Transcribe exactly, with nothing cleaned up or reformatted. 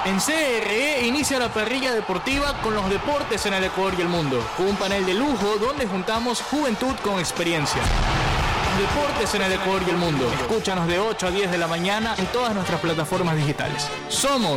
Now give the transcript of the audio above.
En C R E inicia la parrilla deportiva con los deportes en el Ecuador y el mundo. Un panel de lujo donde juntamos juventud con experiencia. Deportes en el Ecuador y el mundo. Escúchanos de ocho a diez de la mañana en todas nuestras plataformas digitales. Somos